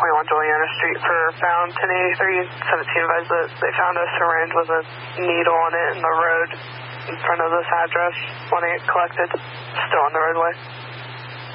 21 Juliana Street for found 1083. 17 advised that they found a syringe with a needle on it in the road in front of this address. Wanting it collected. Still on the roadway.